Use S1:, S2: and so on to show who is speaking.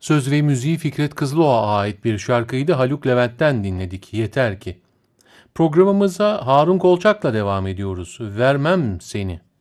S1: Söz ve müziği Fikret Kızılok'a ait bir şarkıyı da Haluk Levent'ten dinledik. Yeter ki. Programımıza Harun Kolçak'la devam ediyoruz. Vermem seni.